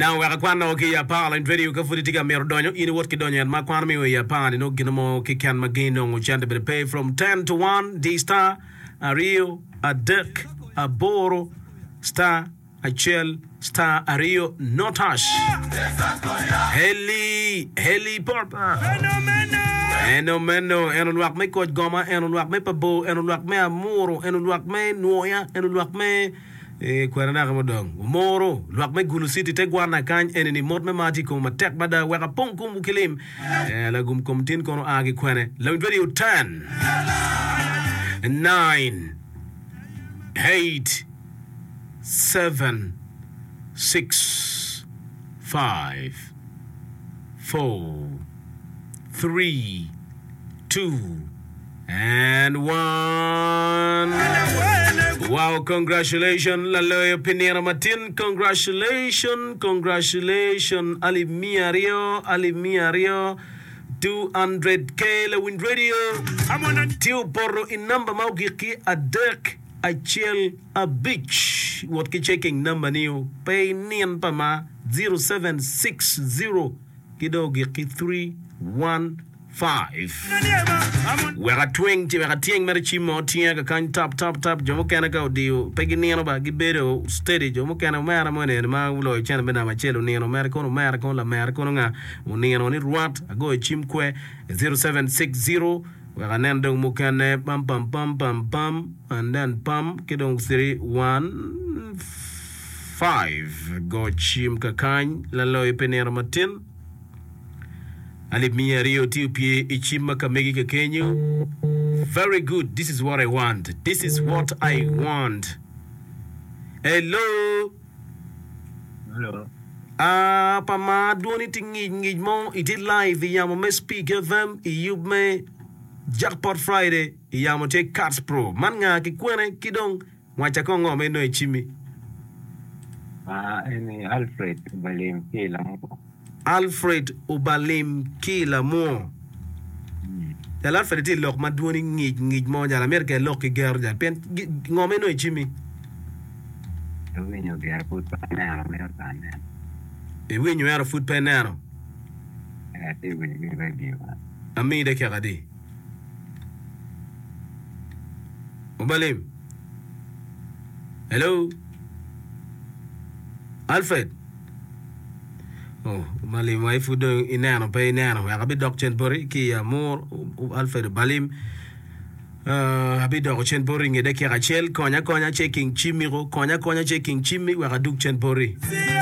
Now we kwano ki ya pala in video ka futi tiga mer donyo ini wot ki donyo ma kwano mi ya pala no ginamo ki kan magino ngchande be pay from 10 to 1 D star a Rio a Dirk a Boro star a Chel star a Rio not hash Heli Papa Fenomeno enon wak me coach goma enon wak me pabo enon wak me amoro enon wak me noya enon wak me kwerana kamo dong moro luak me gulu city te gwana kany eneni mot me mati ko matek bada weka pong kum kilim la gum komtin kono agi kwene la video 10 9 8 7 6 5 4 3 2 and 1. Wow, congratulations, Laloya Pinera Martin. Congratulations, Ali Miario. 200K la win radio. I'm on a Tio Porro in number Maugiki, a Dirk, a Chill, a Beach. What ki checking number new? Pay Nian Pama 0760 Kidogi 315. Wega 20 wega tieng mari chimo tieng kan tap jomo kana ka dio peginino ba gibero steady jomo kana mara mone ma ulo chana bena machelo nino mara kono nga unino ni ruat ago chimkwe 0760 wega nendo mukane pam and then pam kidong 315 go chim kakany lalo ipenero matin Alip Mia Rio Tiupie Ichima Kamegi Kenyu. Very good. This is what I want. Hello. Pama doing it in mo it live yamo me speak them you me Jackpot Friday yamo take Cards Pro. Man nga ki kwene kidong mwacha kongo me no ichimi. Any Alfred Balim Pila. Alfred Obalim Kila Mo. The Alfred did lock my doing need more than America lock a girl that pen ngomeno Jimmy. When you get food panero, When you are a food panero. I think when you ready. I mean the Karadi. Obalim. Hello. Alfred. Oh, Mali, my food in Nano, pay Nano. I have a doctor Boriki, more Alfred Balim. I be doctor Boring a decade, Konya checking Chimiro, Konya checking Chimmy, where I do Chen Bori.